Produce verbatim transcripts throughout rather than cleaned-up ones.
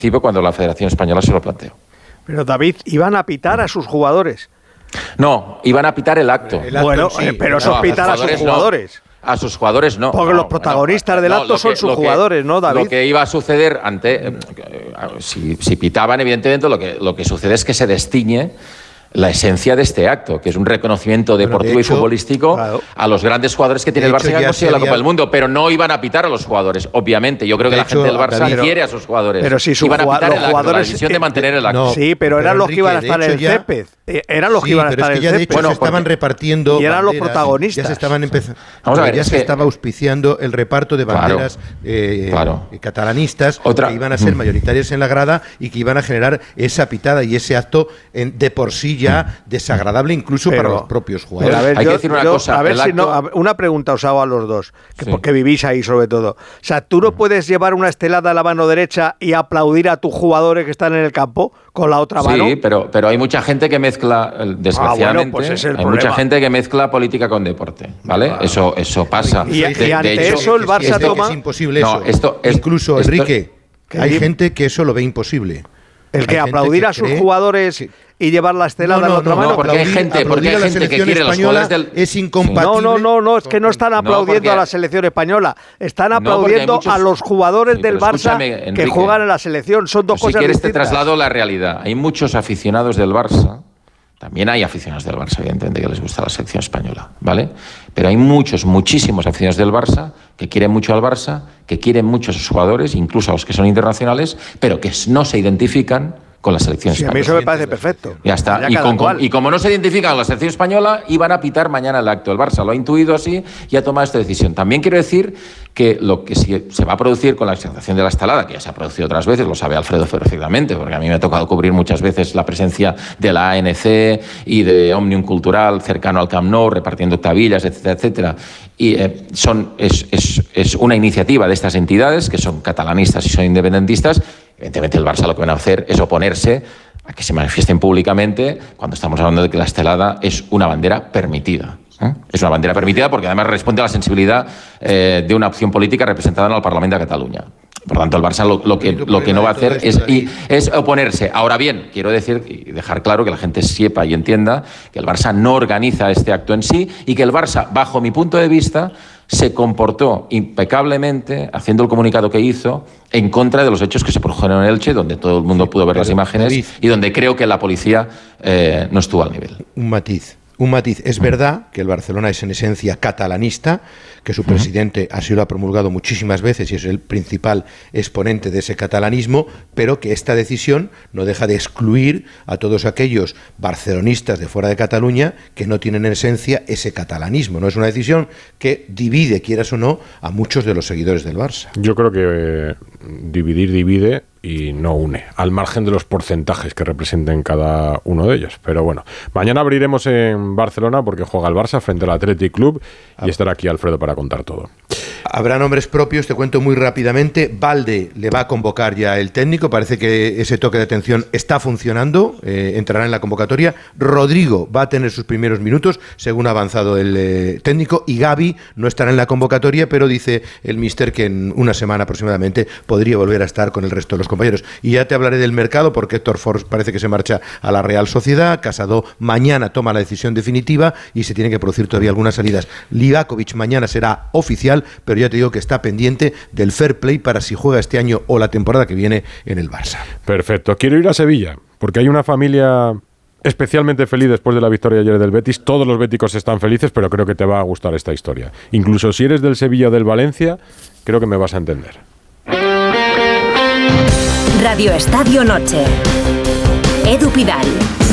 cuando la Federación Española se lo planteó. Pero David, ¿iban a pitar a sus jugadores? No, iban a pitar el acto. El acto bueno, sí, eh, pero eso es pitar a sus jugadores. No. A sus jugadores no. Porque no, los protagonistas bueno, del acto no, son que, sus jugadores, que, ¿no, David? Lo que iba a suceder ante... Eh, si, si pitaban, evidentemente, lo que, lo que sucede es que se destiñe la esencia de este acto, que es un reconocimiento deportivo bueno, de hecho, y futbolístico claro. a los grandes jugadores que tiene el Barça que han conseguido la Copa del Mundo, pero no iban a pitar a los jugadores, obviamente. Yo creo que de la hecho, gente del Barça David, quiere a sus jugadores. Pero si su iban a pitar los el acto, jugadores, la decisión de mantener el acto. No, sí, pero, pero eran los Enrique, que iban a estar en el ya, césped. Eran los sí, que iban a estar en el césped. De hecho, bueno, se estaban repartiendo y eran banderas, los protagonistas. Ya se estaban empezando. Vamos a ver, ya es se que, estaba auspiciando el reparto de banderas claro, eh, claro. catalanistas Otra, que iban a ser mayoritarias en la grada y que iban a generar esa pitada y ese acto en, de por sí ya desagradable. agradable incluso pero, para los propios jugadores. A ver, Hay yo, que decir una yo, cosa. A ver si acto... no, a ver, una pregunta os hago a los dos, que sí. porque vivís ahí sobre todo. O sea, ¿tú no puedes llevar una estelada a la mano derecha y aplaudir a tus jugadores que están en el campo con la otra mano? Sí, pero, pero hay mucha gente que mezcla, desgraciadamente, ah, bueno, pues es el hay problema. mucha gente que mezcla política con deporte, ¿vale? Claro. Eso, eso pasa. Y, y, de, y ante de hecho, eso el Barça es toma... Es imposible eso. No, esto, es, Incluso, esto, Enrique, esto, hay gente que eso lo ve imposible. El que aplaudir que a sus jugadores que... y llevar la estelada no, no, a la otra no, mano. No, porque hay gente, porque hay gente que quiere los jugadores del... Es incompatible. No, no, no, no, es que no están aplaudiendo no, porque... a la selección española. Están aplaudiendo no, muchos... a los jugadores sí, del Barça Enrique, que juegan en la selección. Son dos cosas si quieres distintas. te traslado la realidad. Hay muchos aficionados del Barça. También hay aficionados del Barça, evidentemente, que les gusta la selección española, ¿vale? Pero hay muchos, muchísimos aficionados del Barça que quieren mucho al Barça, que quieren mucho a sus jugadores, incluso a los que son internacionales, pero que no se identifican con la selección sí, española. A mí eso me parece perfecto. Ya está. Y, con, con, y como no se identifican con la selección española, iban a pitar mañana el acto. El Barça lo ha intuido así y ha tomado esta decisión. También quiero decir que lo que se va a producir con la exaltación de la estelada, que ya se ha producido otras veces, lo sabe Alfredo perfectamente, porque a mí me ha tocado cubrir muchas veces la presencia de la A N C y de Òmnium Cultural cercano al Camp Nou, repartiendo tabillas, etcétera, etcétera. Y eh, son, es, es, es una iniciativa de estas entidades, que son catalanistas y son independentistas. Evidentemente el Barça lo que van a hacer es oponerse a que se manifiesten públicamente cuando estamos hablando de que la estelada es una bandera permitida. ¿eh? Es una bandera permitida porque además responde a la sensibilidad eh, de una opción política representada en el Parlamento de Cataluña. Por tanto, el Barça lo, lo, que, lo que no va a hacer es, y, es oponerse. Ahora bien, quiero decir y dejar claro que la gente sepa y entienda que el Barça no organiza este acto en sí y que el Barça, bajo mi punto de vista, se comportó impecablemente haciendo el comunicado que hizo en contra de los hechos que se produjeron en Elche, donde todo el mundo pudo ver las imágenes y donde creo que la policía eh, no estuvo al nivel. Un matiz. Un matiz. Es verdad que el Barcelona es en esencia catalanista, que su presidente así lo ha promulgado muchísimas veces y es el principal exponente de ese catalanismo, pero que esta decisión no deja de excluir a todos aquellos barcelonistas de fuera de Cataluña que no tienen en esencia ese catalanismo. No es una decisión que divide, quieras o no, a muchos de los seguidores del Barça. Yo creo que eh, dividir divide y no une, al margen de los porcentajes que representen cada uno de ellos. Pero bueno, mañana abriremos en Barcelona porque juega el Barça frente al Athletic Club y estará aquí Alfredo para contar todo. Habrá nombres propios, te cuento muy rápidamente. Valde le va a convocar ya el técnico, parece que ese toque de atención está funcionando, eh, entrará en la convocatoria. Rodrigo va a tener sus primeros minutos, según ha avanzado el eh, técnico, y Gavi no estará en la convocatoria, pero dice el míster que en una semana aproximadamente podría volver a estar con el resto de los compañeros. Y ya te hablaré del mercado, porque Héctor Ford parece que se marcha a la Real Sociedad, Casado mañana toma la decisión definitiva y se tienen que producir todavía algunas salidas. Livakovic mañana será oficial, pero ya te digo que está pendiente del fair play para si juega este año o la temporada que viene en el Barça. Perfecto. Quiero ir a Sevilla, porque hay una familia especialmente feliz después de la victoria ayer del Betis. Todos los béticos están felices, pero creo que te va a gustar esta historia. Incluso si eres del Sevilla o del Valencia, creo que me vas a entender. Radio Estadio Noche. Edu Pidal.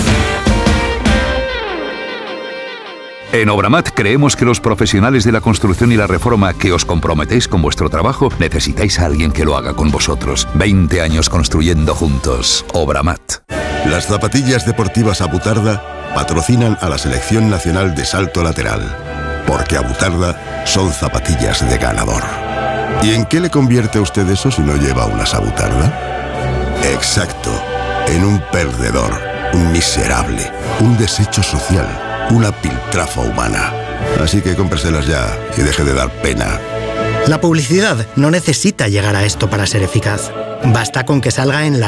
En Obramat creemos que los profesionales de la construcción y la reforma que os comprometéis con vuestro trabajo necesitáis a alguien que lo haga con vosotros. veinte años construyendo juntos. Obramat. Las zapatillas deportivas Abutarda patrocinan a la Selección Nacional de Salto Lateral. Porque Abutarda son zapatillas de ganador. ¿Y en qué le convierte a usted eso si no lleva unas Abutarda? Exacto, en un perdedor, un miserable, un desecho social, una piltrafa humana. Así que cómpreselas ya y deje de dar pena. La publicidad no necesita llegar a esto para ser eficaz. Basta con que salga en la